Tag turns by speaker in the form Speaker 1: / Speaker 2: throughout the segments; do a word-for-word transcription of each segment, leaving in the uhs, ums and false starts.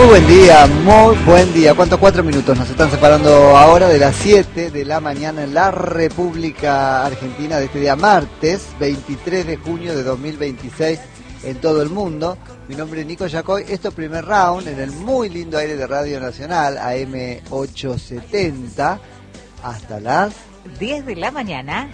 Speaker 1: Muy buen día, muy buen día. ¿Cuántos? Cuatro minutos nos están separando ahora de las siete de la mañana en la República Argentina de este día martes, veintitrés de junio de dos mil veintiséis en todo el mundo. Mi nombre es Nico Yacoy. Esto es Primer Round en el muy lindo aire de Radio Nacional, A M ochocientos setenta, hasta las
Speaker 2: diez de la mañana.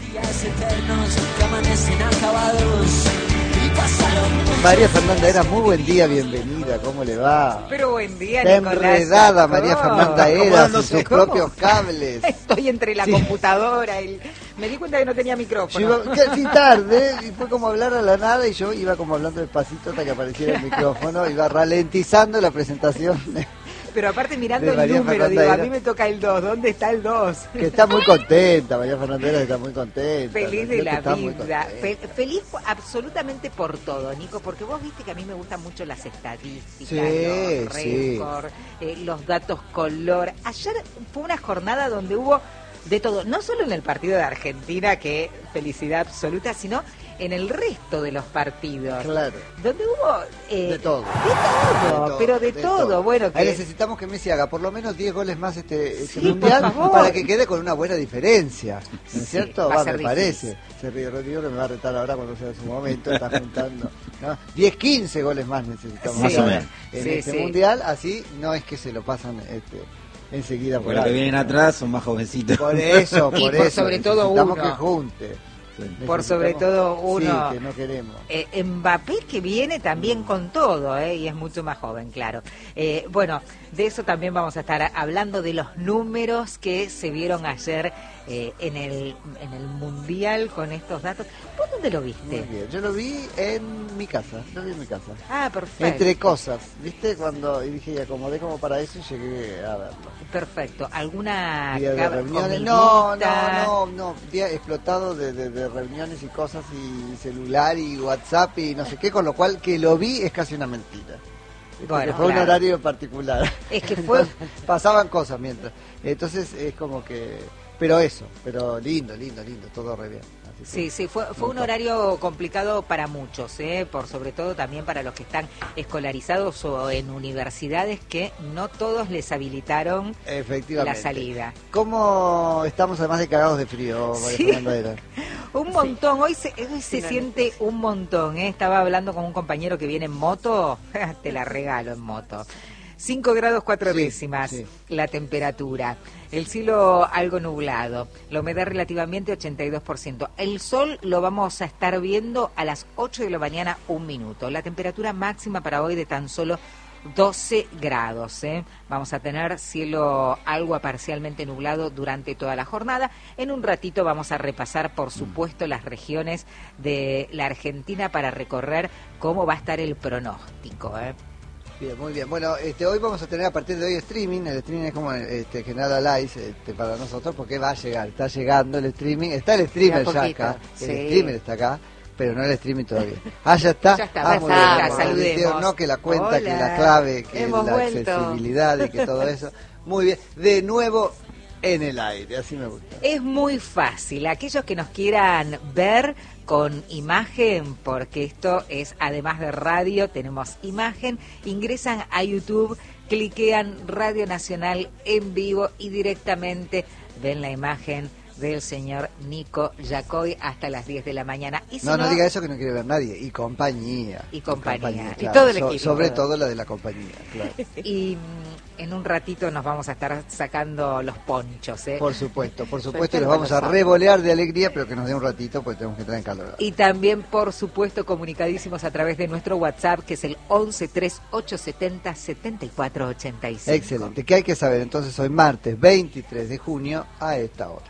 Speaker 1: María Fernanda Era, muy buen día, bienvenida, ¿cómo le va?
Speaker 2: Pero buen día,
Speaker 1: Está
Speaker 2: Nicolás.
Speaker 1: enredada María Fernanda Era en sus
Speaker 2: ¿Cómo?
Speaker 1: propios cables.
Speaker 2: Estoy entre la
Speaker 1: Sí.
Speaker 2: computadora y me di cuenta que no tenía micrófono.
Speaker 1: Yo iba casi tarde y fue como hablar a la nada y yo iba como hablando despacito hasta que apareciera el micrófono, iba ralentizando la presentación.
Speaker 2: Pero aparte mirando
Speaker 1: de
Speaker 2: el
Speaker 1: María
Speaker 2: número,
Speaker 1: Fernanda
Speaker 2: digo, a
Speaker 1: Era.
Speaker 2: mí me toca el dos, ¿dónde está el dos?
Speaker 1: Que está muy contenta, María Fernanda Era está muy contenta.
Speaker 2: Feliz de
Speaker 1: Yo
Speaker 2: la
Speaker 1: que está muy
Speaker 2: vida,
Speaker 1: contenta.
Speaker 2: Fe- feliz po- absolutamente por todo, Nico, porque vos viste que a mí me gustan mucho las estadísticas,
Speaker 1: Sí,
Speaker 2: los
Speaker 1: sí.
Speaker 2: récords, eh, los datos color. Ayer fue una jornada donde hubo de todo, no solo en el partido de Argentina, que felicidad absoluta, sino en el resto de los partidos.
Speaker 1: Claro.
Speaker 2: Donde hubo... eh,
Speaker 1: De todo.
Speaker 2: De todo,
Speaker 1: De todo,
Speaker 2: pero de,
Speaker 1: de
Speaker 2: todo.
Speaker 1: todo.
Speaker 2: Bueno,
Speaker 1: Ahí
Speaker 2: que...
Speaker 1: necesitamos que Messi haga por lo menos diez goles más este, este
Speaker 2: Sí,
Speaker 1: mundial
Speaker 2: por favor.
Speaker 1: para que quede con una buena diferencia, ¿no es
Speaker 2: Sí,
Speaker 1: cierto?
Speaker 2: va a
Speaker 1: Va,
Speaker 2: ser
Speaker 1: me
Speaker 2: difícil.
Speaker 1: parece. Se ríe Rodrigo que me va a retar ahora cuando sea su momento, está juntando, ¿no? diez, quince goles más necesitamos
Speaker 2: Sí.
Speaker 1: más o
Speaker 2: Sí.
Speaker 1: menos en
Speaker 2: Sí,
Speaker 1: este
Speaker 2: sí.
Speaker 1: mundial, así no es que se lo pasan este, enseguida por
Speaker 3: Porque los que
Speaker 1: alto.
Speaker 3: vienen atrás son más jovencitos.
Speaker 1: Por eso, por
Speaker 2: Y por
Speaker 1: eso.
Speaker 2: sobre todo
Speaker 1: necesitamos
Speaker 2: uno.
Speaker 1: que junte.
Speaker 2: Por sobre
Speaker 1: Necesitamos-
Speaker 2: todo uno.
Speaker 1: Sí, que no queremos.
Speaker 2: Eh, Mbappé que viene también con todo, eh, y es mucho más joven, claro. Eh, bueno, de eso también vamos a estar hablando, de los números que se vieron ayer eh, en el en el Mundial con estos datos. ¿Vos dónde lo viste?
Speaker 1: Muy bien, yo lo vi en mi casa, lo vi en mi casa.
Speaker 2: Ah, perfecto.
Speaker 1: Entre cosas, ¿viste? Cuando y dije, y acomodé como para eso y llegué a verlo.
Speaker 2: Perfecto. ¿Alguna
Speaker 1: Día de
Speaker 2: cab-
Speaker 1: reuniones, no,
Speaker 2: comidita?
Speaker 1: no, no, no, día explotado de, de, de reuniones y cosas y celular y WhatsApp y no sé qué, con lo cual que lo vi es casi una mentira. Porque
Speaker 2: Bueno,
Speaker 1: fue
Speaker 2: claro.
Speaker 1: un horario particular.
Speaker 2: Es que fue-
Speaker 1: Entonces, pasaban cosas mientras. Entonces es como que, pero eso, pero lindo, lindo, lindo, todo re bien. Así que-
Speaker 2: Sí, sí, fue, fue un horario complicado para muchos, ¿eh? Por sobre todo también para los que están escolarizados o en universidades que no todos les habilitaron
Speaker 1: Efectivamente.
Speaker 2: la salida.
Speaker 1: ¿Cómo estamos además de cagados de frío, María
Speaker 2: Sí.
Speaker 1: Fernanda Era?
Speaker 2: Un montón, hoy se, hoy se siente un montón, ¿eh? Estaba hablando con un compañero que viene en moto, te la regalo en moto. cinco grados cuatro
Speaker 1: Sí,
Speaker 2: décimas
Speaker 1: sí.
Speaker 2: la temperatura, el cielo algo nublado, la humedad relativamente ochenta y dos por ciento. El sol lo vamos a estar viendo a las ocho de la mañana, un minuto. La temperatura máxima para hoy de tan solo doce grados. ¿eh? Vamos a tener cielo algo parcialmente nublado durante toda la jornada. En un ratito vamos a repasar, por supuesto, las regiones de la Argentina para recorrer cómo va a estar el pronóstico. ¿eh?
Speaker 1: Bien, muy bien. Bueno, este, hoy vamos a tener a partir de hoy streaming. El streaming es como este, General Live este, para nosotros porque va a llegar, está llegando el streaming. Está el streamer
Speaker 2: De a
Speaker 1: ya
Speaker 2: poquito,
Speaker 1: acá.
Speaker 2: sí.
Speaker 1: El streamer está acá, pero no el streaming todavía. Ah, ya está.
Speaker 2: Ya está,
Speaker 1: Ah,
Speaker 2: ya
Speaker 1: muy
Speaker 2: está,
Speaker 1: bien.
Speaker 2: saludemos.
Speaker 1: El No, que la cuenta,
Speaker 2: Hola.
Speaker 1: que la clave, que
Speaker 2: Hemos
Speaker 1: la
Speaker 2: vuelto.
Speaker 1: accesibilidad y que todo eso. Muy bien. De nuevo en el aire, así me gusta.
Speaker 2: Es muy fácil. Aquellos que nos quieran ver con imagen, porque esto es, además de radio, tenemos imagen, ingresan a YouTube, cliquean Radio Nacional en vivo y directamente ven la imagen del señor Nico Yacoy hasta las diez de la mañana. Y si
Speaker 1: No, no diga eso que no quiere ver nadie. Y compañía.
Speaker 2: Y compañía. Y
Speaker 1: claro.
Speaker 2: todo el
Speaker 1: So-
Speaker 2: equipo,
Speaker 1: sobre
Speaker 2: todo.
Speaker 1: todo la de la compañía, claro.
Speaker 2: Y mm, en un ratito nos vamos a estar sacando los ponchos, ¿eh?
Speaker 1: Por supuesto, por supuesto, y
Speaker 2: Suelten
Speaker 1: los vamos a
Speaker 2: con los
Speaker 1: revolear de alegría, pero que nos dé un ratito, porque tenemos que entrar en calor.
Speaker 2: Y también, por supuesto, comunicadísimos a través de nuestro WhatsApp, que es el once tres ocho setenta setenta y cuatro ochenta y cinco.
Speaker 1: Excelente. ¿Qué hay que saber? Entonces, hoy martes veintitrés de junio a esta hora.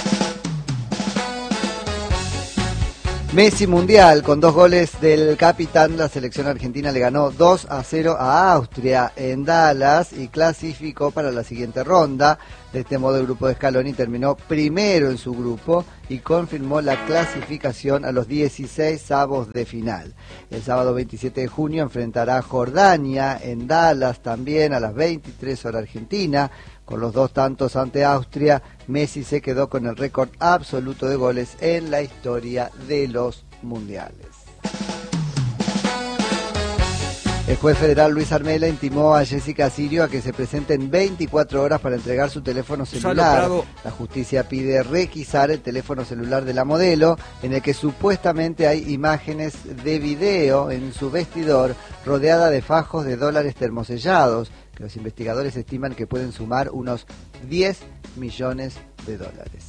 Speaker 1: Messi mundial, con dos goles del capitán, la selección argentina le ganó dos a cero a Austria en Dallas y clasificó para la siguiente ronda. De este modo el grupo de Scaloni terminó primero en su grupo y confirmó la clasificación a los dieciséis avos de final. El sábado veintisiete de junio enfrentará a Jordania en Dallas también a las veintitrés horas Argentina. Con los dos tantos ante Austria, Messi se quedó con el récord absoluto de goles en la historia de los mundiales. El juez federal Luis Armela intimó a Jessica Sirio a que se presente en veinticuatro horas para entregar su teléfono celular. La justicia pide requisar el teléfono celular de la modelo, en el que supuestamente hay imágenes de video en su vestidor, rodeada de fajos de dólares termosellados, que los investigadores estiman que pueden sumar unos diez millones de dólares.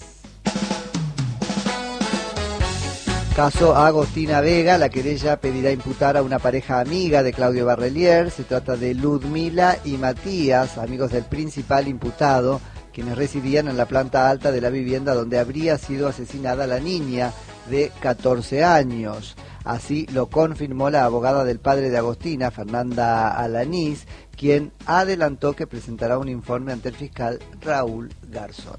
Speaker 1: Caso Agostina Vega, la querella pedirá imputar a una pareja amiga de Claudio Barrelier. Se trata de Ludmila y Matías, amigos del principal imputado, quienes residían en la planta alta de la vivienda donde habría sido asesinada la niña de catorce años. Así lo confirmó la abogada del padre de Agostina, Fernanda Alanís, quien adelantó que presentará un informe ante el fiscal Raúl Garzón.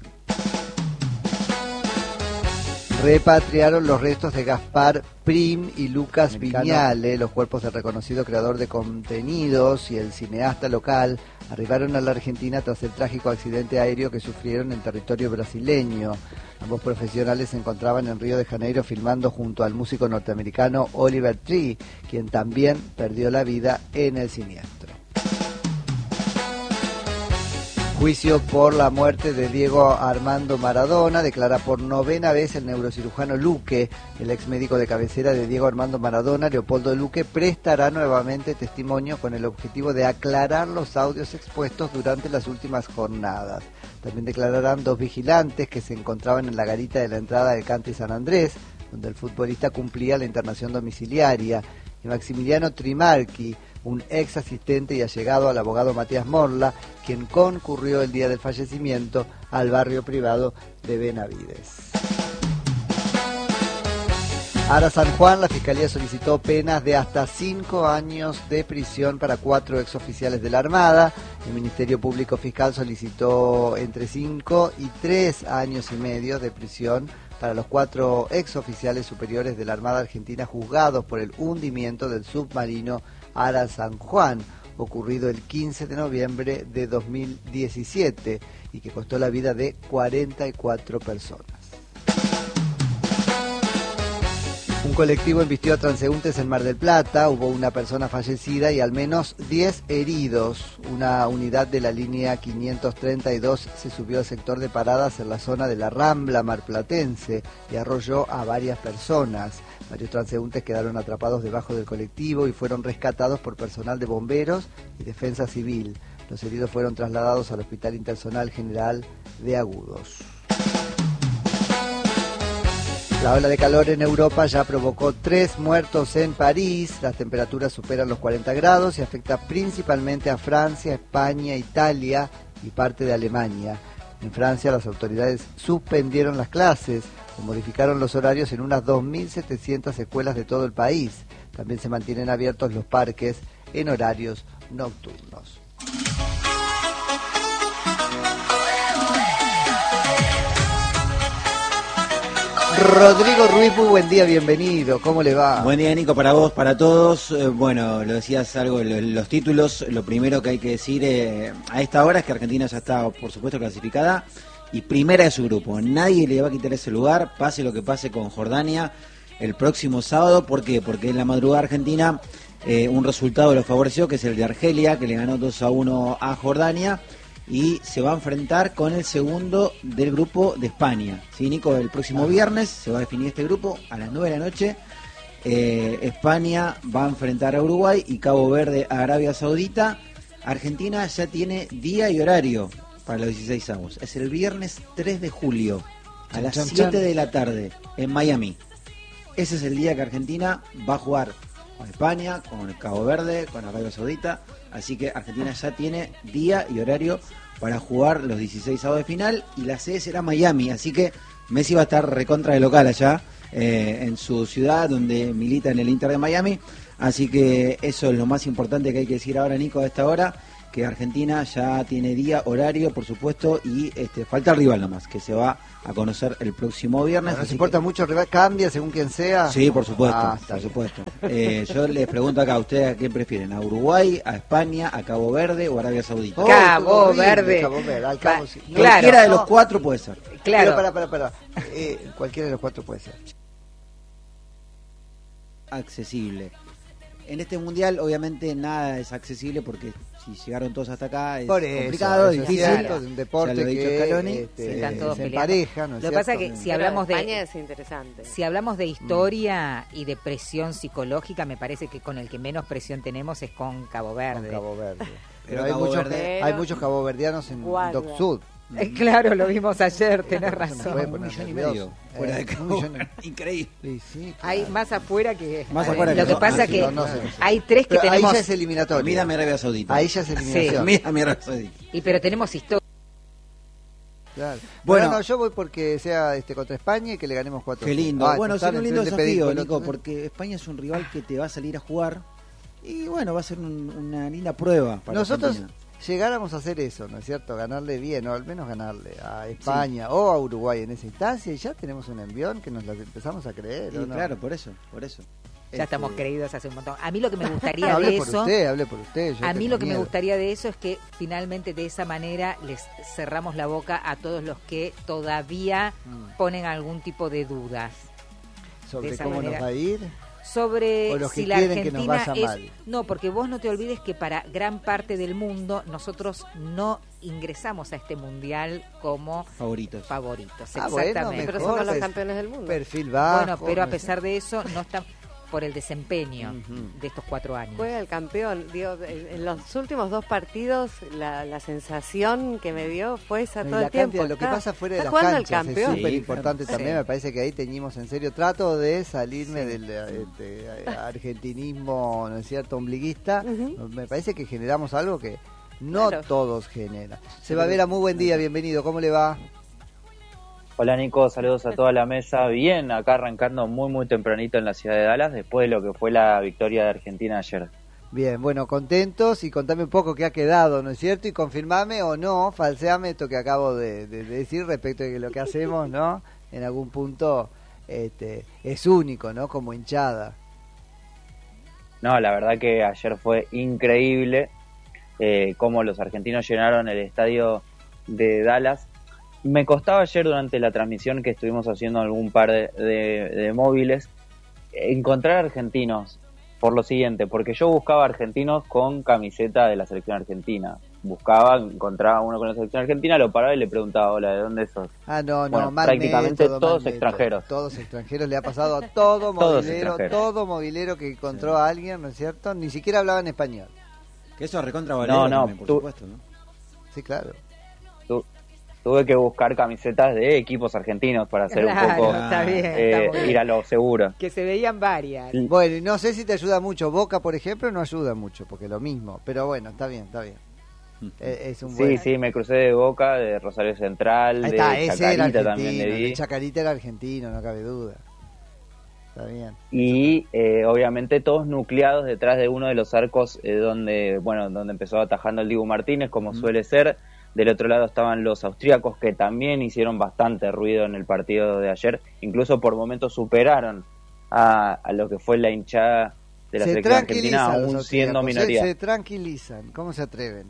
Speaker 1: Repatriaron los restos de Gaspar Prim y Lucas Viñale, los cuerpos del reconocido creador de contenidos y el cineasta local, arribaron a la Argentina tras el trágico accidente aéreo que sufrieron en territorio brasileño. Ambos profesionales se encontraban en Río de Janeiro filmando junto al músico norteamericano Oliver Tree, quien también perdió la vida en el siniestro. Juicio por la muerte de Diego Armando Maradona. Declara por novena vez el neurocirujano Luque. El ex médico de cabecera de Diego Armando Maradona, Leopoldo Luque, prestará nuevamente testimonio con el objetivo de aclarar los audios expuestos durante las últimas jornadas. También declararán dos vigilantes que se encontraban en la garita de la entrada del Country San Andrés, donde el futbolista cumplía la internación domiciliaria, y Maximiliano Trimarchi, un ex asistente y allegado al abogado Matías Morla, quien concurrió el día del fallecimiento al barrio privado de Benavides. Ara San Juan, la Fiscalía solicitó penas de hasta cinco años de prisión para cuatro exoficiales de la Armada. El Ministerio Público Fiscal solicitó entre cinco y tres años y medio de prisión para los cuatro exoficiales superiores de la Armada Argentina juzgados por el hundimiento del submarino Ara San Juan, ocurrido el quince de noviembre de dos mil diecisiete y que costó la vida de cuarenta y cuatro personas. Un colectivo embistió a transeúntes en Mar del Plata, hubo una persona fallecida y al menos diez heridos. Una unidad de la línea quinientos treinta y dos se subió al sector de paradas en la zona de la Rambla marplatense y arrolló a varias personas. Varios transeúntes quedaron atrapados debajo del colectivo y fueron rescatados por personal de bomberos y defensa civil. Los heridos fueron trasladados al Hospital Interzonal General de Agudos. La ola de calor en Europa ya provocó tres muertos en París. Las temperaturas superan los cuarenta grados y afecta principalmente a Francia, España, Italia y parte de Alemania. En Francia, las autoridades suspendieron las clases o modificaron los horarios en unas dos mil setecientas escuelas de todo el país. También se mantienen abiertos los parques en horarios nocturnos. Rodrigo Ruiz, muy buen día, bienvenido, ¿cómo le va?
Speaker 3: Buen día, Nico, para vos, para todos. Eh, bueno, lo decías algo, lo, los títulos, lo primero que hay que decir eh, a esta hora es que Argentina ya está, por supuesto, clasificada y primera de su grupo. Nadie le va a quitar ese lugar, pase lo que pase con Jordania el próximo sábado. ¿Por qué? Porque en la madrugada argentina eh, un resultado lo favoreció, que es el de Argelia, que le ganó dos a uno a Jordania. Y se va a enfrentar con el segundo del grupo de España. Sí, Nico, el próximo viernes se va a definir este grupo a las nueve de la noche. Eh, España va a enfrentar a Uruguay y Cabo Verde a Arabia Saudita. Argentina ya tiene día y horario para los dieciséis avos. Es el viernes tres de julio a las siete de la tarde en Miami. Ese es el día que Argentina va a jugar con España, con Cabo Verde, con Arabia Saudita. Así que Argentina ya tiene día y horario para jugar los dieciséis avos de final y la sede será Miami. Así que Messi va a estar recontra de local allá eh, en su ciudad donde milita en el Inter de Miami. Así que eso es lo más importante que hay que decir ahora, Nico, a esta hora, que Argentina ya tiene día, horario, por supuesto, y este falta el rival nomás, que se va a conocer el próximo viernes.
Speaker 1: ¿Nos importa que... mucho el rival? ¿Cambia según quien sea?
Speaker 3: Sí, por supuesto,
Speaker 1: ah,
Speaker 3: por supuesto. Eh, yo les pregunto acá, ¿a ustedes a quién prefieren? ¿A Uruguay, a España, a Cabo Verde o a Arabia Saudita?
Speaker 2: Oh, Cabo horrible, Verde.
Speaker 1: Cabo Verde, al Cabo, sí.
Speaker 3: Claro. Cualquiera de los cuatro puede ser.
Speaker 2: Claro.
Speaker 1: Pero para, para, para. Eh, cualquiera de los cuatro puede ser.
Speaker 3: Accesible. en este mundial obviamente nada es accesible porque si llegaron todos hasta acá es
Speaker 1: Por eso,
Speaker 3: complicado,
Speaker 1: eso es
Speaker 3: difícil.
Speaker 1: cierto, de un deporte
Speaker 3: Ya lo ha dicho
Speaker 1: que
Speaker 3: Scaloni.
Speaker 1: este,
Speaker 2: Sí, están todos
Speaker 1: se
Speaker 2: peleando.
Speaker 1: empareja, ¿no es
Speaker 2: Lo que pasa es
Speaker 1: cierto?
Speaker 2: que si
Speaker 4: Pero
Speaker 2: hablamos de
Speaker 4: España es interesante.
Speaker 2: si hablamos de historia y de presión psicológica, me parece que con el que menos presión tenemos es con Cabo
Speaker 1: Con
Speaker 2: Verde.
Speaker 1: Cabo Verde. Pero
Speaker 3: Pero
Speaker 1: hay
Speaker 3: Cabo
Speaker 1: muchos,
Speaker 4: Verde-
Speaker 1: hay muchos caboverdianos en
Speaker 4: Guarda.
Speaker 1: Dock Sud.
Speaker 2: Eh, claro, lo vimos ayer, tenés
Speaker 1: Eso no
Speaker 2: razón.
Speaker 1: puede
Speaker 3: un
Speaker 1: poner
Speaker 3: millón y
Speaker 1: nervioso.
Speaker 3: medio fuera de
Speaker 1: Eh,
Speaker 3: Cabo
Speaker 1: un millón y-
Speaker 3: Verde. Increíble.
Speaker 1: Sí, sí,
Speaker 2: Hay
Speaker 1: claro.
Speaker 2: más afuera que
Speaker 3: Más
Speaker 2: a ver,
Speaker 3: afuera
Speaker 2: lo
Speaker 3: que
Speaker 2: que
Speaker 3: no.
Speaker 2: pasa
Speaker 3: Ah, sí,
Speaker 2: que
Speaker 1: no, no sé.
Speaker 2: hay tres que
Speaker 1: Pero
Speaker 2: tenemos
Speaker 1: ahí ya es eliminatorio.
Speaker 3: Mírame Arabia Saudita.
Speaker 1: Ahí ya es eliminación.
Speaker 3: Mírame Arabia Saudita.
Speaker 2: y pero tenemos historia.
Speaker 1: Claro.
Speaker 3: Bueno.
Speaker 1: Bueno, no, yo voy porque sea este contra España y que le ganemos cuatro.
Speaker 3: Qué lindo.
Speaker 1: Ah,
Speaker 3: bueno,
Speaker 1: total,
Speaker 3: sería un lindo
Speaker 1: entonces le pedí
Speaker 3: desafío,
Speaker 1: con el
Speaker 3: Nico,
Speaker 1: otro-
Speaker 3: porque España es un rival que te va a salir a jugar y bueno, va a ser un- una linda prueba para
Speaker 1: Nosotros
Speaker 3: Argentina.
Speaker 1: llegáramos a hacer eso, ¿no es cierto? Ganarle bien, o al menos ganarle a España o a Uruguay en esa instancia y ya tenemos un envión que nos la empezamos a creer.
Speaker 3: Sí,
Speaker 1: ¿o no?
Speaker 3: claro, por eso, por eso.
Speaker 2: Ya
Speaker 1: Este,
Speaker 2: estamos creídos hace un montón. A mí lo que me gustaría
Speaker 1: Hable
Speaker 2: de
Speaker 1: por
Speaker 2: eso,
Speaker 1: usted, hable por usted. yo
Speaker 2: a mí
Speaker 1: tengo
Speaker 2: lo que me
Speaker 1: miedo.
Speaker 2: gustaría de eso es que finalmente de esa manera les cerramos la boca a todos los que todavía
Speaker 1: Mm.
Speaker 2: ponen algún tipo de dudas de
Speaker 1: Sobre
Speaker 2: esa
Speaker 1: cómo
Speaker 2: manera.
Speaker 1: nos va a ir.
Speaker 2: sobre
Speaker 1: O los que
Speaker 2: si la
Speaker 1: quieren que nos
Speaker 2: Argentina
Speaker 1: vaya
Speaker 2: es
Speaker 1: mal.
Speaker 2: no, porque vos no te olvides que para gran parte del mundo nosotros no ingresamos a este mundial como
Speaker 3: Favoritos.
Speaker 2: favoritos.
Speaker 1: Ah, bueno,
Speaker 2: Exactamente.
Speaker 4: Pero
Speaker 1: mejor,
Speaker 4: somos los
Speaker 1: pues,
Speaker 4: campeones del mundo.
Speaker 1: Perfil bajo.
Speaker 2: Bueno, pero a
Speaker 1: ¿no?
Speaker 2: pesar de eso no está por el desempeño
Speaker 1: Ujú.
Speaker 2: de estos cuatro años.
Speaker 4: Juega el campeón. Digo, en en los últimos dos partidos, la, la sensación que me dio fue esa
Speaker 1: Y
Speaker 4: todo
Speaker 1: la
Speaker 4: el tiempo.
Speaker 1: cantidad, lo que
Speaker 4: Está-
Speaker 1: pasa fuera de
Speaker 4: está
Speaker 1: las
Speaker 4: jugando el
Speaker 1: canchas es
Speaker 4: campeón.
Speaker 1: súper
Speaker 3: Sí,
Speaker 1: importante
Speaker 2: claro.
Speaker 1: también.
Speaker 2: Sí.
Speaker 1: Me parece que ahí teñimos en serio. Trato de salirme del este, argentinismo, ¿no es cierto?, ombliguista.
Speaker 4: Ujú.
Speaker 1: Me parece que generamos algo que no
Speaker 4: Claro.
Speaker 1: todos generan. Se va a ver a muy buen día, bienvenido. ¿Cómo le va?
Speaker 5: Hola Nico, saludos a toda la mesa. Bien, acá arrancando muy muy tempranito en la ciudad de Dallas después de lo que fue la victoria de Argentina ayer.
Speaker 1: Bien, bueno, contentos y contame un poco qué ha quedado, ¿no es cierto? Y confirmame o no, falseame esto que acabo de, de- de decir respecto de que lo que hacemos, ¿no? En algún punto este, es único, ¿no? Como hinchada.
Speaker 5: No, la verdad que ayer fue increíble eh, cómo los argentinos llenaron el estadio de Dallas. Me costaba ayer durante la transmisión que estuvimos haciendo algún par de, de- de móviles encontrar argentinos por lo siguiente, porque yo buscaba argentinos con camiseta de la selección argentina. Buscaba, encontraba uno con la selección argentina, lo paraba y le preguntaba, hola, ¿de dónde sos?
Speaker 1: Ah, no, no,
Speaker 5: Bueno,
Speaker 1: mal
Speaker 5: prácticamente
Speaker 1: método,
Speaker 5: todos
Speaker 1: mal método.
Speaker 5: extranjeros.
Speaker 1: Todos extranjeros, le ha pasado a todo
Speaker 5: Todos
Speaker 1: movilero,
Speaker 5: extranjeros.
Speaker 1: todo movilero que encontró a alguien, ¿no es cierto? Ni siquiera hablaban español.
Speaker 3: Que eso recontra
Speaker 5: No,
Speaker 3: valero
Speaker 5: no,
Speaker 3: también, por
Speaker 5: tú-
Speaker 3: supuesto, ¿no?
Speaker 1: Sí, claro.
Speaker 5: Tu- tuve que buscar camisetas de equipos argentinos para hacer
Speaker 2: Claro,
Speaker 5: un poco,
Speaker 2: está bien,
Speaker 5: eh,
Speaker 2: está muy bien.
Speaker 5: ir a lo seguro.
Speaker 2: Que se veían varias.
Speaker 1: Bueno, y no sé si te ayuda mucho. Boca, por ejemplo, no ayuda mucho, porque lo mismo. Pero bueno, está bien, está bien. Eh, es un
Speaker 5: Sí,
Speaker 1: buen...
Speaker 5: sí, me crucé de Boca, de Rosario Central,
Speaker 1: Ahí
Speaker 5: de
Speaker 1: está, ese era
Speaker 5: Chacarita también
Speaker 1: argentino.
Speaker 5: le di.
Speaker 1: El Chacarita era argentino, no cabe duda. Está bien.
Speaker 5: Y eh, obviamente todos nucleados detrás de uno de los arcos eh, donde, bueno, donde empezó atajando el Dibu Martínez, como suele ser. Del otro lado estaban los austríacos, que también hicieron bastante ruido en el partido de ayer. Incluso por momentos superaron a, a lo que fue la hinchada de la
Speaker 1: Se
Speaker 5: selección argentina,
Speaker 1: tranquilizan los
Speaker 5: aún siendo
Speaker 1: austríacos,
Speaker 5: minoría.
Speaker 1: Se, se tranquilizan. ¿Cómo se atreven?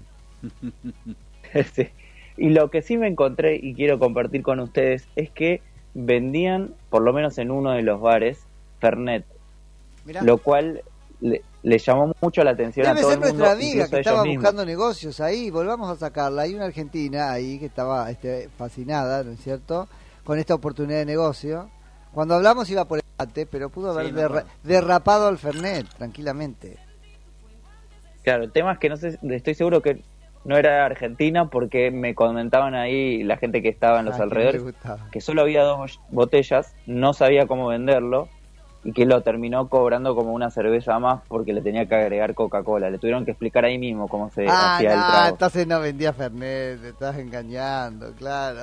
Speaker 5: Sí. Y lo que sí me encontré y quiero compartir con ustedes es que vendían, por lo menos en uno de los bares, Fernet,
Speaker 1: Mirá.
Speaker 5: lo cual le, le llamó mucho la atención
Speaker 1: Debe
Speaker 5: a todo
Speaker 1: ser
Speaker 5: el mundo,
Speaker 1: nuestra amiga
Speaker 5: incluso
Speaker 1: que
Speaker 5: a ellos
Speaker 1: estaba
Speaker 5: mismos.
Speaker 1: buscando negocios ahí. Volvamos a sacarla. Hay una argentina ahí que estaba este, fascinada, ¿no es cierto?, con esta oportunidad de negocio. Cuando hablamos iba por el debate, pero pudo haber
Speaker 3: Sí, me
Speaker 1: derra-
Speaker 3: acuerdo.
Speaker 1: derrapado al Fernet tranquilamente.
Speaker 5: Claro, el tema es que no sé, estoy seguro que no era Argentina porque me comentaban ahí la gente que estaba en los
Speaker 1: Ah, que no le
Speaker 5: alrededores
Speaker 1: gustaba.
Speaker 5: que solo había dos botellas, no sabía cómo venderlo y que lo terminó cobrando como una cerveza más porque le tenía que agregar Coca-Cola. Le tuvieron que explicar ahí mismo cómo se
Speaker 1: Ah,
Speaker 5: hacía el
Speaker 1: no,
Speaker 5: trago.
Speaker 1: entonces no vendía Fernet, te estás engañando, claro.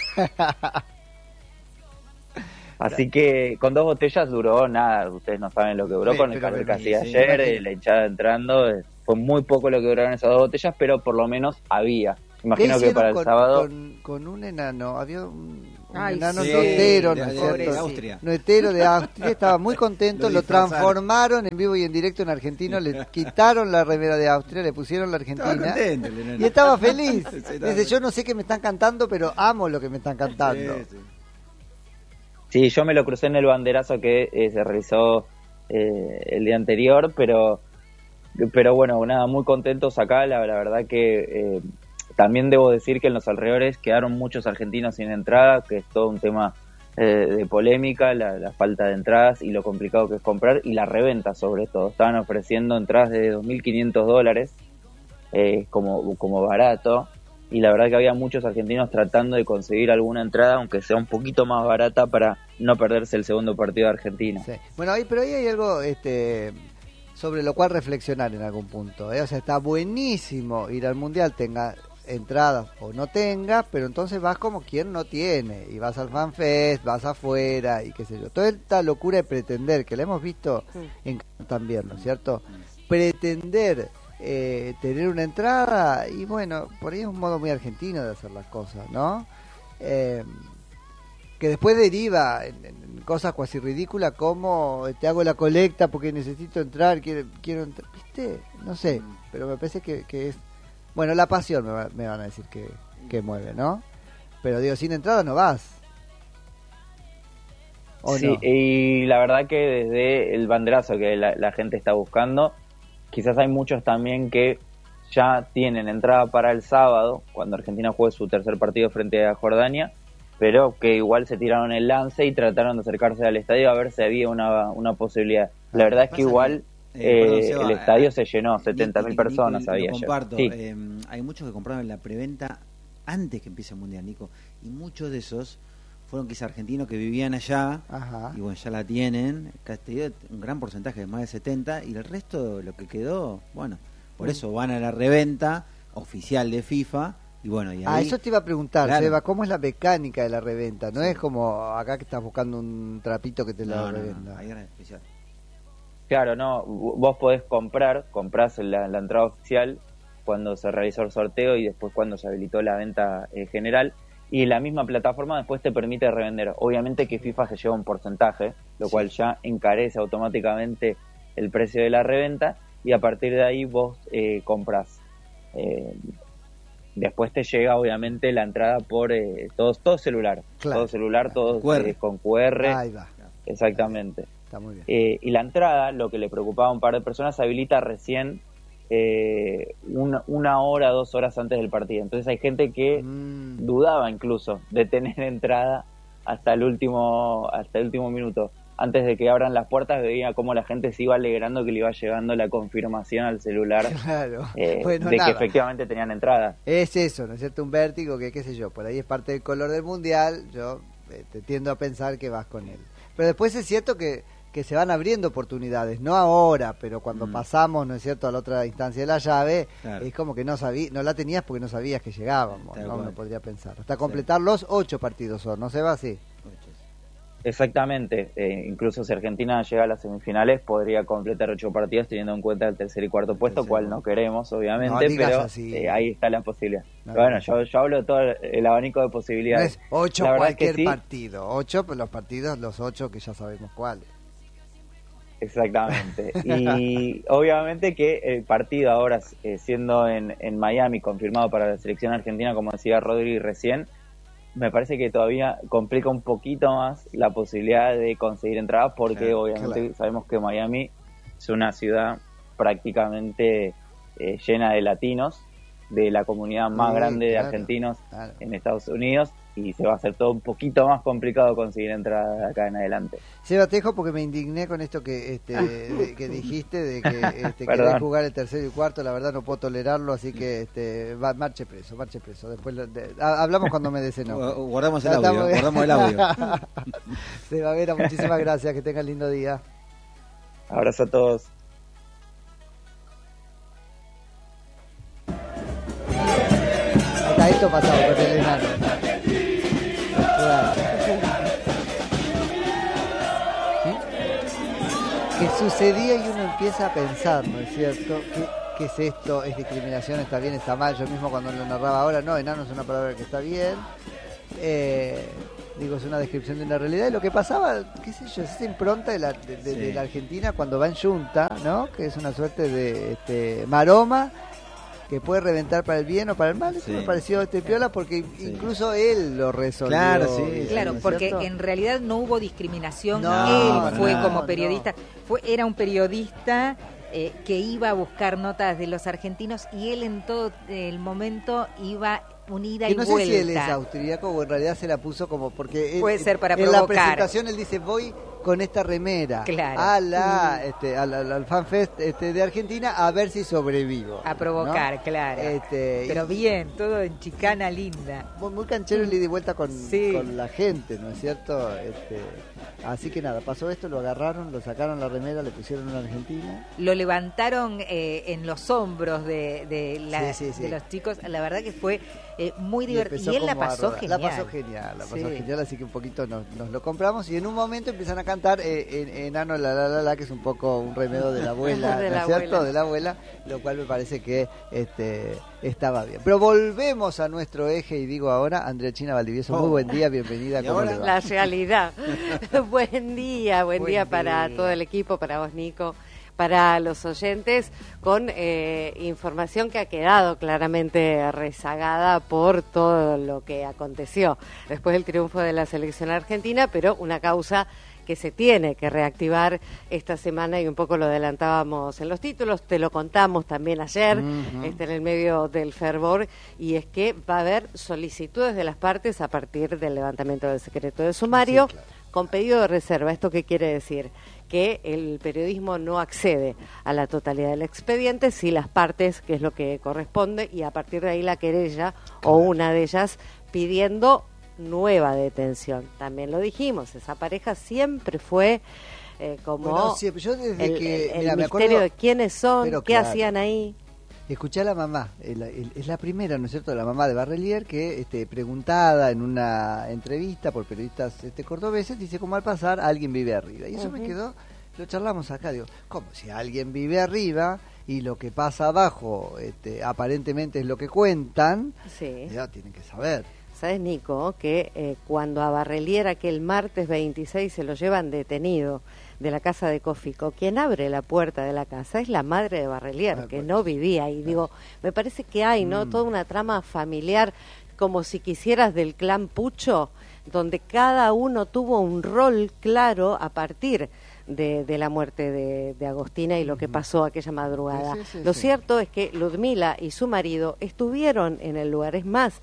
Speaker 5: Así que con dos botellas duró nada, ustedes no saben lo que duró
Speaker 1: Sí,
Speaker 5: con el
Speaker 1: pero
Speaker 5: calor que
Speaker 1: sí,
Speaker 5: hacía
Speaker 1: sí,
Speaker 5: ayer,
Speaker 1: imagino.
Speaker 5: eh, la hinchada entrando, eh, fue muy poco lo que duraron esas dos botellas, pero por lo menos había.
Speaker 1: ¿Qué
Speaker 5: Imagino que
Speaker 1: hicieron
Speaker 5: para el
Speaker 1: con,
Speaker 5: sábado...
Speaker 1: con, con un enano? Había un, un
Speaker 2: Ay,
Speaker 1: enano
Speaker 2: sí,
Speaker 1: notero,
Speaker 3: de,
Speaker 1: ¿no es
Speaker 3: de-
Speaker 1: cierto?
Speaker 3: de Austria.
Speaker 1: Notero de Austria, estaba muy contento,
Speaker 3: Lo
Speaker 1: lo,
Speaker 3: disfrazaron.
Speaker 1: transformaron en vivo y en directo en argentino, le quitaron la remera de Austria, le pusieron la
Speaker 3: Estaba
Speaker 1: argentina
Speaker 3: contento el enano.
Speaker 1: y estaba feliz.
Speaker 3: Sí, estaba
Speaker 1: Dice, yo no sé qué me están cantando, pero amo lo que me están cantando.
Speaker 3: Sí, sí.
Speaker 5: Sí, yo me lo crucé en el banderazo que eh, se realizó eh, el día anterior, pero pero bueno, nada, muy contentos acá, la, la verdad que eh, también debo decir que en los alrededores quedaron muchos argentinos sin entrada, que es todo un tema eh, de polémica, la, la falta de entradas y lo complicado que es comprar, y la reventa sobre todo. Estaban ofreciendo entradas de dos mil quinientos dólares eh, como, como barato, y la verdad que había muchos argentinos tratando de conseguir alguna entrada, aunque sea un poquito más barata, para no perderse el segundo partido de Argentina.
Speaker 1: Sí. Bueno, ahí, pero ahí hay algo este, sobre lo cual reflexionar en algún punto, ¿eh? O sea, está buenísimo ir al Mundial, tenga entradas o no tenga, pero entonces vas como quien no tiene, y vas al FanFest, vas afuera, y qué sé yo. Toda esta locura de pretender, que la hemos visto en también, ¿no es cierto? Pretender eh, tener una entrada, y bueno, por ahí es un modo muy argentino de hacer las cosas, ¿no? Eh, que después deriva en, en cosas cuasi ridículas como te hago la colecta porque necesito entrar, quiero, quiero entrar, ¿viste? No sé, pero me parece que, que es, bueno, la pasión me, va, me van a decir que, que mueve, ¿no? Pero digo, sin entrada no vas. ¿O
Speaker 5: sí,
Speaker 1: no?
Speaker 5: Y la verdad que desde el banderazo que la, la gente está buscando, quizás hay muchos también que ya tienen entrada para el sábado, cuando Argentina juegue su tercer partido frente a Jordania, pero que igual se tiraron el lance y trataron de acercarse al estadio a ver si había una, una posibilidad. La verdad es que igual
Speaker 3: Eh, perdón,
Speaker 5: eh,
Speaker 3: Seba,
Speaker 5: el estadio
Speaker 3: eh,
Speaker 5: se llenó, setenta mil
Speaker 3: Nico,
Speaker 5: personas
Speaker 3: Nico,
Speaker 5: había
Speaker 3: lo
Speaker 5: ayer.
Speaker 3: comparto.
Speaker 5: Sí.
Speaker 3: Eh, hay muchos que compraron la preventa antes que empiece el Mundial, Nico, y muchos de esos fueron quizás argentinos que vivían allá.
Speaker 1: Ajá.
Speaker 3: Y bueno, ya la tienen, Castelló, un gran porcentaje, más de setenta, y el resto, lo que quedó, bueno, por
Speaker 1: Mm.
Speaker 3: eso van a la reventa oficial de FIFA. Y bueno, y ahí,
Speaker 1: Ah, eso te iba a preguntar,
Speaker 3: claro.
Speaker 1: Seba, ¿cómo es la mecánica de la reventa? No es como acá que estás buscando un trapito que te
Speaker 3: no,
Speaker 1: la
Speaker 3: no, no,
Speaker 1: revenda.
Speaker 3: ahí era especial.
Speaker 5: Claro, no, vos podés comprar, comprás la, la entrada oficial cuando se realizó el sorteo y después cuando se habilitó la venta eh, general, y la misma plataforma después te permite revender. Obviamente que FIFA se lleva un porcentaje, lo
Speaker 1: Sí.
Speaker 5: cual ya encarece automáticamente el precio de la reventa, y a partir de ahí vos eh, comprás. Eh, después te llega obviamente la entrada por eh, todo, todo celular,
Speaker 1: Claro,
Speaker 5: todo celular,
Speaker 1: claro.
Speaker 5: todo
Speaker 3: Q R.
Speaker 5: eh, con Q R,
Speaker 1: Ahí va,
Speaker 5: exactamente.
Speaker 1: está muy bien.
Speaker 5: Eh, y la entrada, lo que le preocupaba a un par de personas, se habilita recién eh, una, una hora, dos horas antes del partido. Entonces hay gente que
Speaker 1: Mm.
Speaker 5: dudaba incluso de tener entrada hasta el último hasta el último minuto. Antes de que abran las puertas, veía cómo la gente se iba alegrando que le iba llegando la confirmación al celular
Speaker 1: Claro.
Speaker 5: eh,
Speaker 1: Bueno,
Speaker 5: de
Speaker 1: nada.
Speaker 5: que efectivamente tenían entrada.
Speaker 1: Es eso, ¿no es cierto? Un vértigo que, qué sé yo, por ahí es parte del color del mundial, yo eh, te tiendo a pensar que vas con él. Pero después es cierto que, que se van abriendo oportunidades, no ahora, pero cuando
Speaker 3: Mm.
Speaker 1: pasamos, ¿no es cierto?, a la otra instancia de la llave,
Speaker 3: Claro.
Speaker 1: es como que no sabí, no la tenías porque no sabías que llegábamos,
Speaker 3: Tal
Speaker 1: ¿no?
Speaker 3: cual.
Speaker 1: Uno podría pensar. Hasta completar los ocho partidos son, ¿no se va así?
Speaker 5: Exactamente, eh, incluso si Argentina llega a las semifinales podría completar ocho partidos teniendo en cuenta el tercer y cuarto puesto,
Speaker 1: Tercer
Speaker 5: cual
Speaker 1: puesto.
Speaker 5: no queremos
Speaker 1: No
Speaker 5: obviamente,
Speaker 1: digas
Speaker 5: pero
Speaker 1: así.
Speaker 5: eh, ahí está la posibilidad.
Speaker 1: No,
Speaker 5: bueno,
Speaker 1: no.
Speaker 5: yo, yo hablo de todo el abanico de
Speaker 1: No
Speaker 5: posibilidades.
Speaker 1: es ocho
Speaker 5: La verdad es que
Speaker 1: cualquier
Speaker 5: sí.
Speaker 1: partido, ocho pues los partidos, los ocho que ya sabemos cuáles.
Speaker 5: Exactamente. Y obviamente que el partido ahora, eh, siendo en, en Miami, confirmado para la selección argentina, como decía Rodri recién, me parece que todavía complica un poquito más la posibilidad de conseguir entradas, porque
Speaker 3: Claro,
Speaker 5: obviamente
Speaker 1: claro.
Speaker 5: sabemos que Miami es una ciudad prácticamente eh, llena de latinos, de la comunidad más
Speaker 1: Sí,
Speaker 5: grande de
Speaker 1: claro,
Speaker 5: argentinos
Speaker 1: claro.
Speaker 5: en Estados Unidos, y se va a hacer todo un poquito más complicado conseguir entradas de acá en adelante.
Speaker 1: Seba, te dejo porque me indigné con esto que este de- que dijiste de que este,
Speaker 5: Perdón.
Speaker 1: querés jugar el tercero y cuarto, la verdad no puedo tolerarlo, así que este va, marche preso, marche preso. Después lo- de- ha- hablamos cuando me des enojo.
Speaker 3: Gu- Guardamos el
Speaker 1: Ya
Speaker 3: audio,
Speaker 1: estamos bien.
Speaker 3: guardamos el audio.
Speaker 1: Seba Vera, muchísimas gracias, que tengas lindo día.
Speaker 5: Abrazo a todos.
Speaker 1: Hasta esto pasaba con el enano. Claro. ¿Sí? Que sucedía y uno empieza a pensar, ¿no es cierto? ¿Qué, qué es esto? ¿Es discriminación? ¿Está bien? ¿Está mal? Yo mismo cuando lo narraba ahora, no, enano es una palabra que está bien. Eh, digo, es una descripción de una realidad. Y lo que pasaba, qué sé yo, es esa impronta de la, de, de-
Speaker 3: Sí.
Speaker 1: de la Argentina cuando va en Junta, ¿no? Que es una suerte de este, maroma. que puede reventar para el bien o para el mal. Eso
Speaker 3: Sí.
Speaker 1: me pareció este piola porque
Speaker 3: Sí.
Speaker 1: incluso él lo resolvió.
Speaker 3: Claro, sí,
Speaker 2: Claro,
Speaker 1: ¿no es
Speaker 2: porque
Speaker 1: cierto?
Speaker 2: en realidad no hubo discriminación.
Speaker 1: No,
Speaker 2: Él
Speaker 3: para
Speaker 2: fue
Speaker 3: nada.
Speaker 2: como periodista, fue era un periodista eh, que iba a buscar notas de los argentinos y él en todo el momento iba unida
Speaker 1: Que
Speaker 2: y
Speaker 1: no sé
Speaker 2: vuelta.
Speaker 1: si él es austríaco o en realidad se la puso como porque él-
Speaker 2: Puede ser para
Speaker 1: en la
Speaker 2: provocar.
Speaker 1: presentación él dice voy con esta remera
Speaker 2: Claro.
Speaker 1: a la, este, al, al- al FanFest este, de Argentina a ver si sobrevivo.
Speaker 2: A provocar,
Speaker 1: ¿no?
Speaker 2: claro.
Speaker 1: Este,
Speaker 2: Pero
Speaker 1: y-
Speaker 2: bien, todo en chicana linda.
Speaker 1: Muy, muy canchero el ida y vuelta con,
Speaker 2: Sí.
Speaker 1: con la gente, ¿no es cierto? Este, así que nada, pasó esto, lo agarraron, lo sacaron la remera, le pusieron una argentina.
Speaker 2: Lo levantaron eh, en los hombros de, de, la-
Speaker 1: Sí, sí, sí.
Speaker 2: de los chicos. La verdad que fue eh, muy
Speaker 1: Y
Speaker 2: divertido.
Speaker 1: empezó
Speaker 2: Y él la
Speaker 1: como a
Speaker 2: pasó
Speaker 1: rodar.
Speaker 2: genial.
Speaker 1: La pasó genial, la pasó
Speaker 2: Sí.
Speaker 1: genial, así que un poquito nos, nos lo compramos y en un momento empiezan a cantar eh, en, Enano la la la la, que es un poco un remedo de la abuela,
Speaker 4: De
Speaker 1: ¿no
Speaker 4: la
Speaker 1: es cierto?
Speaker 4: abuela.
Speaker 1: De la abuela, lo cual me parece que este estaba bien. Pero volvemos a nuestro eje y digo ahora, Andrea China Valdivieso, muy
Speaker 3: Oh.
Speaker 1: buen día, bienvenida,
Speaker 3: ¿Y
Speaker 1: ¿cómo
Speaker 3: ahora?
Speaker 1: le va?
Speaker 4: La realidad. Buen día, buen,
Speaker 2: Buen
Speaker 4: día para
Speaker 2: día.
Speaker 4: todo el equipo, para vos, Nico, para los oyentes, con eh, información que ha quedado claramente rezagada por todo lo que aconteció después del triunfo de la selección argentina, pero una causa que se tiene que reactivar esta semana y un poco lo adelantábamos en los títulos, te lo contamos también ayer,
Speaker 1: Ujú.
Speaker 4: este, en el medio del fervor, y es que va a haber solicitudes de las partes a partir del levantamiento del secreto de sumario,
Speaker 1: Sí, claro.
Speaker 4: con pedido de reserva. ¿Esto qué quiere decir? Que el periodismo no accede a la totalidad del expediente si las partes, que es lo que corresponde, y a partir de ahí la querella o una de ellas pidiendo nueva detención. También lo dijimos, esa pareja siempre fue eh, como
Speaker 1: Bueno, siempre, yo desde
Speaker 4: el,
Speaker 1: que
Speaker 4: el- el
Speaker 1: mira, me
Speaker 4: misterio
Speaker 1: acuerdo,
Speaker 4: de quiénes son,
Speaker 1: pero
Speaker 4: qué
Speaker 1: claro.
Speaker 4: hacían ahí.
Speaker 1: Escuché a la mamá, el- el- es la primera, ¿no es cierto?, la mamá de Barrelier, que este, preguntada en una entrevista por periodistas este, cordobeses, dice como al pasar alguien vive arriba. Y eso me
Speaker 4: Ujú.
Speaker 1: quedó, lo charlamos acá, digo, ¿cómo? Si alguien vive arriba y lo que pasa abajo este, aparentemente es lo que cuentan,
Speaker 4: Sí.
Speaker 1: ya tienen que saber.
Speaker 4: ¿Sabes, Nico, que eh, cuando a Barrelier aquel martes veintiséis se lo llevan detenido de la casa de Cófico, quien abre la puerta de la casa es la madre de Barrelier,
Speaker 1: Ah,
Speaker 4: que
Speaker 1: pues.
Speaker 4: no vivía ahí. Digo, me parece que hay, ¿no?
Speaker 1: Mm.
Speaker 4: Toda una trama familiar, como si quisieras del clan Pucho, donde cada uno tuvo un rol claro a partir de, de la muerte de, de Agostina y lo que pasó aquella madrugada.
Speaker 1: Sí, sí, sí,
Speaker 4: lo
Speaker 1: sí.
Speaker 4: cierto es que Ludmila y su marido estuvieron en el lugar. Es más,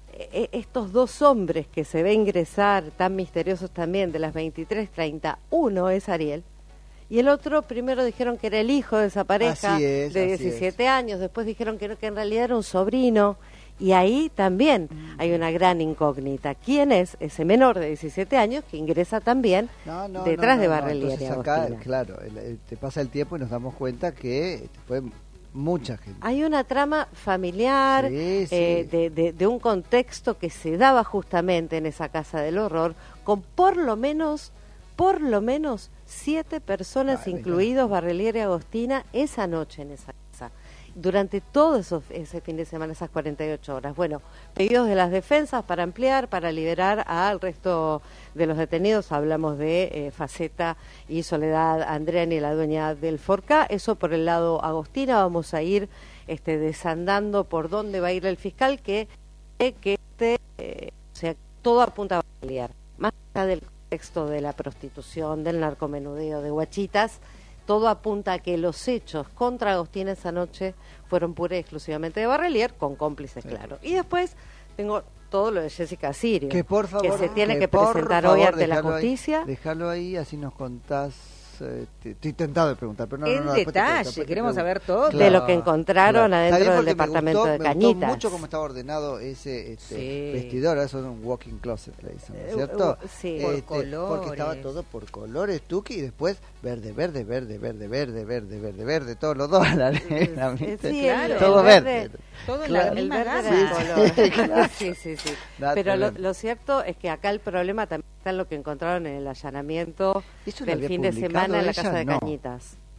Speaker 4: e- estos dos hombres que se ve ingresar, tan misteriosos también, de las veintitrés treinta, uno es Ariel y el otro primero dijeron que era el hijo de esa pareja
Speaker 1: Así es,
Speaker 4: de
Speaker 1: así
Speaker 4: diecisiete años, después dijeron que, no, que en realidad era un sobrino, y ahí también
Speaker 1: Mm.
Speaker 4: hay una gran incógnita. ¿Quién es ese menor de diecisiete años que ingresa también
Speaker 1: No, no,
Speaker 4: detrás
Speaker 1: no,
Speaker 4: de
Speaker 1: no, no.
Speaker 4: Barrelier y
Speaker 1: Entonces acá,
Speaker 4: Agostina?
Speaker 1: claro, el- el- te pasa el tiempo y nos damos cuenta que este, fue mucha gente.
Speaker 4: Hay una trama familiar,
Speaker 1: Sí, sí.
Speaker 4: eh, de, de- de un contexto que se daba justamente en esa casa del horror, con por lo menos, por lo menos siete personas,
Speaker 1: Ay,
Speaker 4: incluidos Barrelier y Agostina, esa noche en esa casa. Durante todo eso, ese fin de semana, esas cuarenta y ocho horas. Bueno, pedidos de las defensas para ampliar, para liberar al resto de los detenidos. Hablamos de eh, Faceta y Soledad Andreani, la dueña del Forcá. Eso por el lado Agostina. Vamos a ir este, desandando por dónde va a ir el fiscal, que, que este, eh, o sea, todo apunta a Barrelier. Más allá del contexto de la prostitución, del narcomenudeo, de Huachitas, todo apunta a que los hechos contra Agostina esa noche fueron pura y exclusivamente de Barrelier, con cómplices,
Speaker 1: Sí.
Speaker 4: claro. Y después tengo todo lo de Jessica Sirio,
Speaker 1: Que por favor,
Speaker 4: que se tiene que,
Speaker 1: por
Speaker 4: presentar
Speaker 1: favor,
Speaker 4: hoy ante la
Speaker 1: déjalo ahí,
Speaker 4: justicia.
Speaker 1: déjalo ahí, así nos contás. eh, te- estoy tentado de preguntar, pero no,
Speaker 2: En
Speaker 1: no, no, después te
Speaker 2: detalle,
Speaker 1: pregunto, después te
Speaker 2: queremos
Speaker 1: pregunto.
Speaker 2: saber todo.
Speaker 4: De lo que encontraron
Speaker 1: Está
Speaker 4: adentro
Speaker 1: bien,
Speaker 4: del
Speaker 1: porque me
Speaker 4: departamento
Speaker 1: gustó-
Speaker 4: de
Speaker 1: Me
Speaker 4: Cañitas.
Speaker 1: gustó mucho cómo estaba ordenado ese este,
Speaker 2: Sí.
Speaker 1: vestidor, eso es un walking closet, le dicen, ¿no es
Speaker 4: Eh,
Speaker 1: cierto?
Speaker 4: uh, sí.
Speaker 2: Por
Speaker 1: Este, Porque estaba
Speaker 2: colores.
Speaker 1: todo por colores, Tuki, y después verde, verde, verde, verde, verde, verde, verde, verde, todos los dólares.
Speaker 4: Eh, sí,
Speaker 2: Claro.
Speaker 4: el-
Speaker 1: Todo
Speaker 4: el
Speaker 1: verde.
Speaker 2: Todo en
Speaker 1: Claro.
Speaker 2: la
Speaker 4: El
Speaker 2: misma
Speaker 4: verde
Speaker 2: gama.
Speaker 4: era el color. Sí, sí, sí.
Speaker 1: Nada,
Speaker 4: Pero lo,
Speaker 1: tremendo.
Speaker 4: lo cierto es que acá el problema también está en lo que encontraron en el allanamiento
Speaker 1: Eso lo
Speaker 4: del
Speaker 1: había
Speaker 4: fin de
Speaker 1: publicado
Speaker 4: semana en la
Speaker 1: ella,
Speaker 4: casa de
Speaker 1: no.
Speaker 4: Cañitas.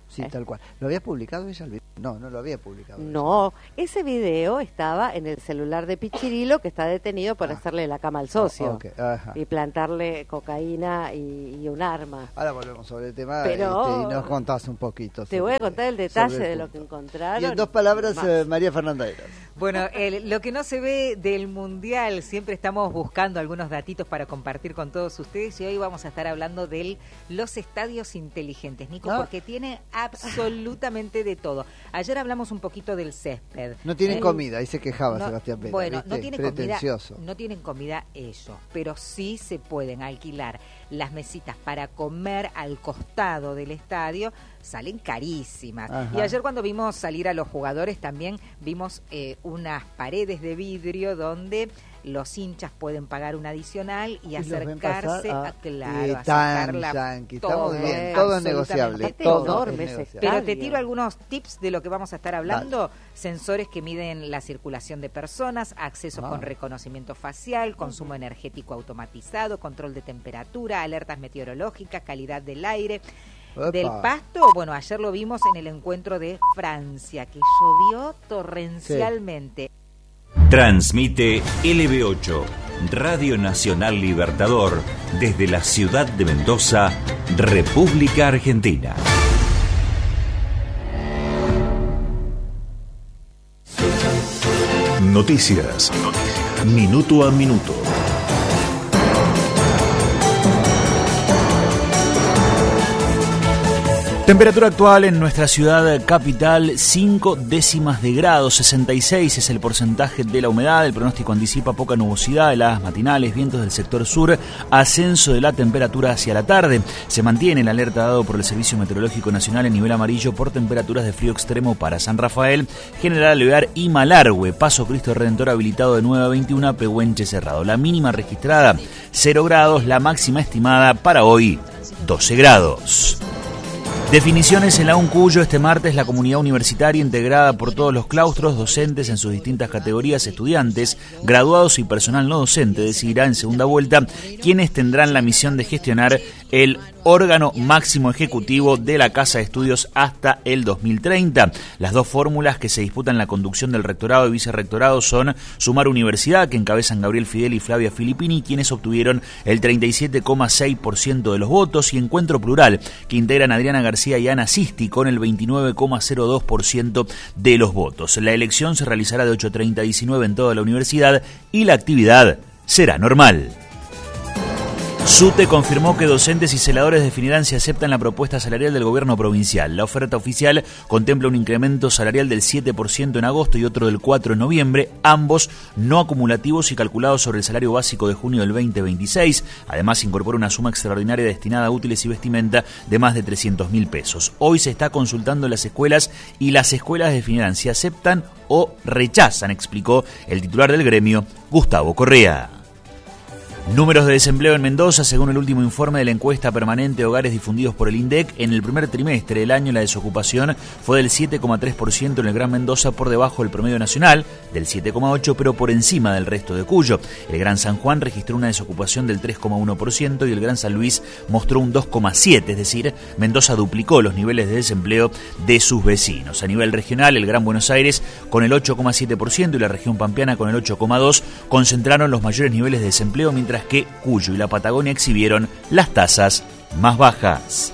Speaker 1: Sí,
Speaker 4: ¿Eh?
Speaker 1: tal cual. ¿Lo había publicado ella? No, no lo había publicado.
Speaker 4: No, ese video estaba en el celular de Pichirilo, que está detenido por
Speaker 1: ah.
Speaker 4: hacerle la cama al socio.
Speaker 1: Oh, okay. Ajá.
Speaker 4: Y plantarle cocaína y, y un arma.
Speaker 1: Ahora volvemos sobre el tema.
Speaker 4: Pero
Speaker 1: este, y nos contás un poquito.
Speaker 4: Te voy a contar el detalle
Speaker 1: el
Speaker 4: de lo que encontraron.
Speaker 1: Y en dos palabras, eh, María Fernanda Eras.
Speaker 2: Bueno, el, lo que no se ve del Mundial, siempre estamos buscando algunos datitos para compartir con todos ustedes y hoy vamos a estar hablando de los estadios inteligentes, Nico,
Speaker 1: ah.
Speaker 2: porque tiene absolutamente de todo. Ayer hablamos un poquito del césped.
Speaker 1: No tienen
Speaker 2: eh,
Speaker 1: comida, ahí se quejaba
Speaker 2: no,
Speaker 1: Sebastián Pérez.
Speaker 2: Bueno,
Speaker 1: ¿viste?
Speaker 2: no tiene comida,
Speaker 1: Pretencioso.
Speaker 2: no tienen comida ellos, pero sí se pueden alquilar las mesitas para comer al costado del estadio, salen carísimas.
Speaker 1: Ajá.
Speaker 2: Y ayer cuando vimos salir a los jugadores también vimos eh, unas paredes de vidrio donde los hinchas pueden pagar un adicional y, y acercarse a, a claro, a sacar la
Speaker 1: yanqui,
Speaker 2: todo,
Speaker 1: estamos bien, todo es negociable, todo
Speaker 4: enorme
Speaker 1: es
Speaker 4: ese
Speaker 1: negociable.
Speaker 2: Pero te tiro algunos tips de lo que vamos a estar hablando.
Speaker 1: Dale.
Speaker 2: Sensores que miden la circulación de personas, accesos
Speaker 1: Ah.
Speaker 2: con reconocimiento facial, consumo energético automatizado, control de temperatura, alertas meteorológicas, calidad del aire.
Speaker 1: Opa.
Speaker 2: Del pasto, bueno, ayer lo vimos en el encuentro de Francia, que llovió torrencialmente.
Speaker 6: Transmite L B ocho, Radio Nacional Libertador, desde la ciudad de Mendoza, República Argentina.
Speaker 7: Noticias. Minuto a minuto.
Speaker 8: Temperatura actual en nuestra ciudad capital, cinco décimas de grado, sesenta y seis es el porcentaje de la humedad. El pronóstico anticipa poca nubosidad, heladas matinales, vientos del sector sur, ascenso de la temperatura hacia la tarde. Se mantiene el alerta dado por el Servicio Meteorológico Nacional en nivel amarillo por temperaturas de frío extremo para San Rafael, General Alvear y Malargüe. Paso Cristo Redentor habilitado de nueve a veintiuno, Pehuenche cerrado. La mínima registrada, cero grados, la máxima estimada para hoy, doce grados. Definiciones en la UNCUYO este martes. La comunidad universitaria integrada por todos los claustros, docentes en sus distintas categorías, estudiantes, graduados y personal no docente decidirá en segunda vuelta quiénes tendrán la misión de gestionar el órgano máximo ejecutivo de la Casa de Estudios hasta el dos mil treinta. Las dos fórmulas que se disputan la conducción del rectorado y vicerrectorado son Sumar Universidad, que encabezan Gabriel Fidel y Flavia Filippini, quienes obtuvieron el treinta y siete coma seis por ciento de los votos, y Encuentro Plural, que integran Adriana García y Ana Sisti, con el veintinueve coma cero dos por ciento de los votos. La elección se realizará de ocho treinta a diecinueve en toda la universidad y la actividad será normal. SUTE confirmó que docentes y celadores definirán si aceptan la propuesta salarial del gobierno provincial. La oferta oficial contempla un incremento salarial del siete por ciento en agosto y otro del cuatro por ciento en noviembre, ambos no acumulativos y calculados sobre el salario básico de junio del veinte veintiséis. Además, incorpora una suma extraordinaria destinada a útiles y vestimenta de más de trescientos mil pesos. Hoy se está consultando en las escuelas y las escuelas definirán si aceptan o rechazan, explicó el titular del gremio, Gustavo Correa. Números de desempleo en Mendoza. Según el último informe de la encuesta permanente de hogares difundidos por el INDEC, en el primer trimestre del año la desocupación fue del siete coma tres por ciento en el Gran Mendoza, por debajo del promedio nacional del siete coma ocho por ciento, pero por encima del resto de Cuyo. El Gran San Juan registró una desocupación del tres coma uno por ciento y el Gran San Luis mostró un dos coma siete por ciento, es decir, Mendoza duplicó los niveles de desempleo de sus vecinos. A nivel regional, el Gran Buenos Aires con el ocho coma siete por ciento y la región pampeana con el ocho coma dos por ciento concentraron los mayores niveles de desempleo, mientras que Cuyo y la Patagonia exhibieron las tasas más bajas.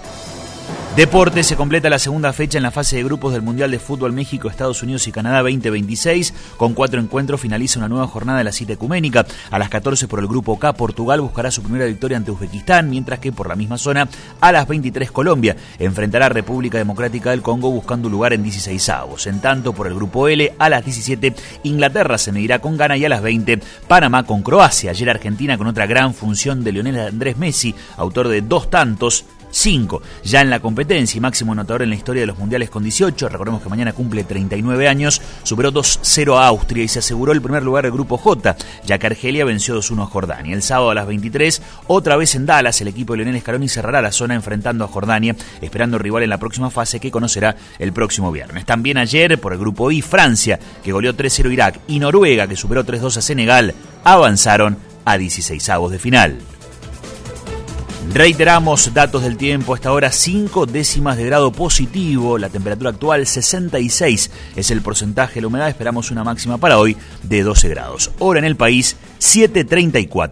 Speaker 8: Deporte. Se completa la segunda fecha en la fase de grupos del Mundial de Fútbol México, Estados Unidos y Canadá veinte veintiséis. Con cuatro encuentros finaliza una nueva jornada de la cita ecuménica. A las catorce por el grupo K, Portugal buscará su primera victoria ante Uzbekistán, mientras que por la misma zona, a las veintitrés, Colombia enfrentará a República Democrática del Congo buscando un lugar en dieciseisavos. En tanto, por el grupo L, a las diecisiete, Inglaterra se medirá con Ghana y a las veinte, Panamá con Croacia. Ayer Argentina con otra gran función de Lionel Andrés Messi, autor de dos tantos, cinco ya en la competencia y máximo anotador en la historia de los mundiales con dieciocho. Recordemos que mañana cumple treinta y nueve años. Superó dos cero a Austria y se aseguró el primer lugar del grupo J, ya que Argelia venció dos uno a Jordania. El sábado a las veintitrés, otra vez en Dallas, el equipo de Lionel Scaloni cerrará la zona enfrentando a Jordania, esperando rival en la próxima fase que conocerá el próximo viernes. También ayer por el grupo I, Francia, que goleó tres cero a Irak, y Noruega, que superó tres dos a Senegal, avanzaron a dieciseisavos de final. Reiteramos datos del tiempo, a esta hora cinco décimas de grado positivo, la temperatura actual sesenta y seis es el porcentaje de la humedad, esperamos una máxima para hoy de doce grados. Hora en el país, siete treinta y cuatro.